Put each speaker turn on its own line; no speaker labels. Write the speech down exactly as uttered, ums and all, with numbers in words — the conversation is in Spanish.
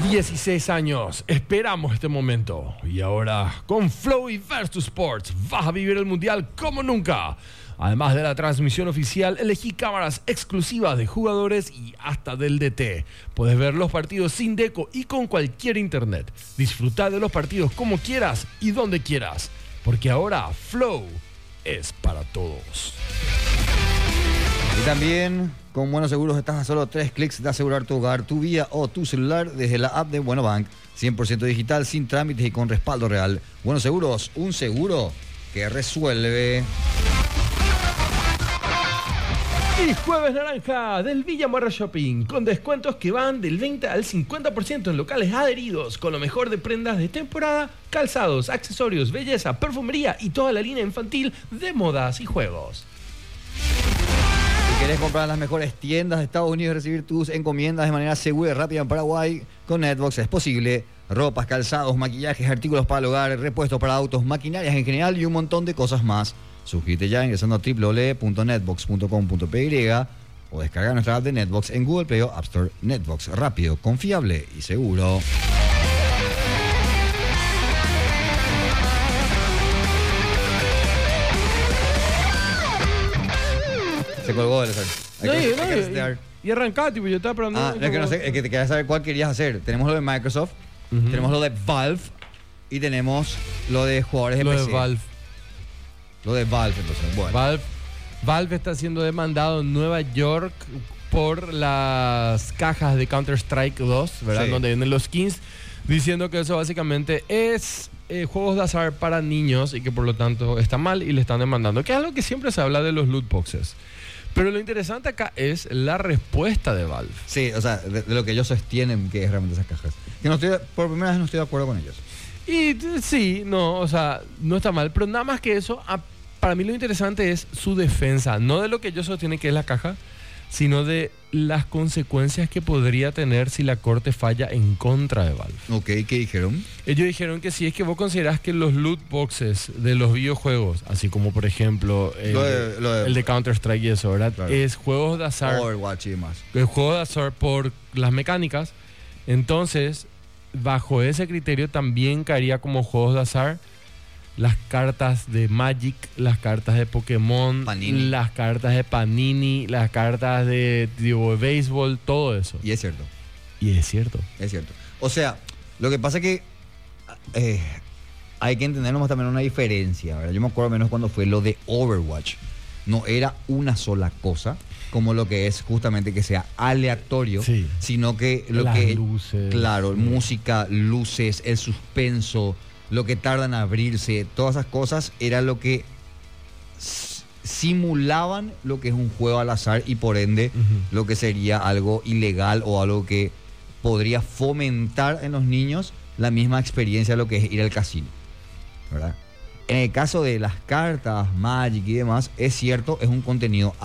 dieciséis años, esperamos este momento. Y ahora, con Flow y Versus Sports, vas a vivir el Mundial como nunca. Además de la transmisión oficial, elegí cámaras exclusivas de jugadores y hasta del D T. Puedes ver los partidos sin deco y con cualquier internet. Disfruta de los partidos como quieras y donde quieras. Porque ahora Flow es para todos.
Y también, con Buenos Seguros estás a solo tres clics de asegurar tu hogar, tu vía o tu celular desde la app de Bueno Bank. cien por ciento digital, sin trámites y con respaldo real. Buenos Seguros, un seguro que resuelve.
Y jueves naranja del Villa Morra Shopping, con descuentos que van del veinte al cincuenta por ciento en locales adheridos, con lo mejor de prendas de temporada, calzados, accesorios, belleza, perfumería y toda la línea infantil de modas y juegos.
Si querés comprar en las mejores tiendas de Estados Unidos y recibir tus encomiendas de manera segura y rápida en Paraguay, con Netbox es posible. Ropas, calzados, maquillajes, artículos para el hogar, repuestos para autos, maquinarias en general y un montón de cosas más. Suscríbete ya ingresando a doble u doble u doble u punto netbox punto com punto p y o descarga nuestra app de Netbox en Google Play o App Store. Netbox, rápido, confiable y seguro. Se colgó el
no, hay que, no, y, y arrancá, tipo, yo estaba preguntando.
Ah, no, es que no sé, es que te quería saber cuál querías hacer. Tenemos lo de Microsoft, uh-huh. tenemos lo de Valve y tenemos lo de jugadores de
lo
P C.
De Valve.
Lo de Valve, entonces. Bueno.
Valve, Valve está siendo demandado en Nueva York por las cajas de Counter-Strike dos, ¿verdad? Sí. Donde vienen los skins, diciendo que eso básicamente es eh, juegos de azar para niños y que por lo tanto está mal y le están demandando. Que es algo que siempre se habla de los loot boxes. Pero lo interesante acá es la respuesta de Valve.
Sí, o sea, de, de lo que ellos sostienen que es realmente esas cajas. Que no estoy, por primera vez no estoy de acuerdo con ellos.
Y sí, no, o sea, no está mal. Pero nada más que eso, a, para mí lo interesante es su defensa. No de lo que ellos sostienen que es la caja, sino de las consecuencias que podría tener si la corte falla en contra de Valve.
Ok, ¿qué dijeron?
Ellos dijeron que si es que vos considerás que los loot boxes de los videojuegos, así como por ejemplo el, lo de, lo de, el de Counter-Strike y eso, ¿verdad? Claro. Es juegos de azar.
Overwatch y demás.
Es juego de azar por las mecánicas. Entonces, bajo ese criterio también caería como juegos de azar las cartas de Magic, las cartas de Pokémon, Panini. Las cartas de Panini, las cartas de, digo, de béisbol, todo eso.
Y es cierto.
Y es cierto.
Es cierto. O sea, lo que pasa es que eh, hay que entendernos también una diferencia, ¿verdad? Yo me acuerdo menos cuando fue lo de Overwatch. No era una sola cosa, como lo que es justamente que sea aleatorio, sí. sino que lo
las
que...
luces.
Claro, sí. Música, luces, el suspenso, lo que tarda en abrirse, todas esas cosas era lo que s- simulaban lo que es un juego al azar y por ende uh-huh. lo que sería algo ilegal o algo que podría fomentar en los niños la misma experiencia de lo que es ir al casino, ¿verdad? En el caso de las cartas, Magic y demás, es cierto, es un contenido